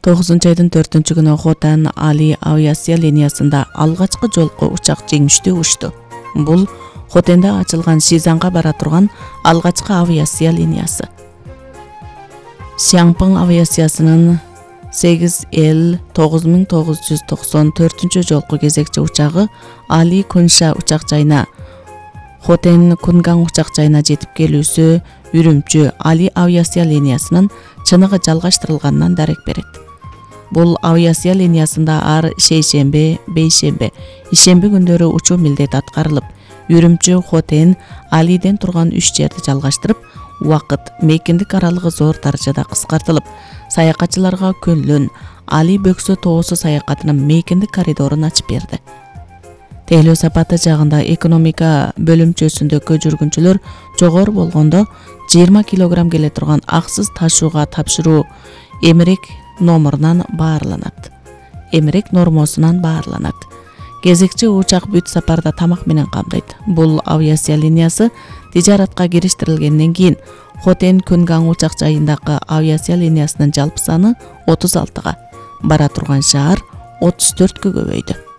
9 айдын 4-күнү Хотен Али авиация линиясында алгачкы жолку учак жеңиштүү учту. Бул Хотенде ачылган Шизанга бара турган алгачкы авиация линиясы. Сяңпың авиациясынын 8L9994 жолку кезекчи учагы Али Кунша учак жайына, Хотен Кунган учак жайына жетип келүүсү Үрүмчү Али авиация линиясынын чыныгы жалгаштырылганынан дарек берет. Бул авиация линиясында ар шейшембе, бейшембе, ишемби күндөрү учуу милдет аткарылып, Үрүмчү Хотен Алиден турган 3 жерди жалгаштырып, убакыт, мейкиндик аралыгы зор даражада кыскартылып, саякатчыларга көнлөн Али Бөксө тоосу саякатынын мейкиндик коридорун ачып берди. Тейлөө сапаты жагында экономика бөлүмчөсүндөгү жүргүнчүлөр жогору болгондо 20 килограмм келе турган аксыз ташууга тапшыруу эмерек номурунан баарланат. Эмерек нормосунан баарланат. Кезекчи учак бүт сапарда тамак менен камдайт. Бул авиация линиясы тижаратка кириштирилгенден кийин Хотен Кунган учак жайындагы авиация линиясынын жалпы саны 36-га, бара турган шаар 34-кө көбөйдү.